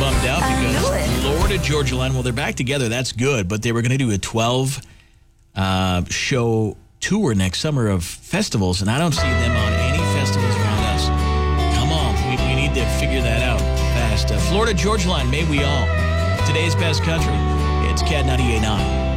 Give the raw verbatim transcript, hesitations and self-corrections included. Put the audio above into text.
bummed out I because knew it. Florida Georgia Line, well, they're back together. That's good. But they were going to do a twelve uh, show tour next summer of festivals, and I don't see them on any festivals around us. Come on. We, we need to figure that out fast. Uh, Florida Georgia Line, may we all. Today's best country. It's Cat ninety-eight point nine.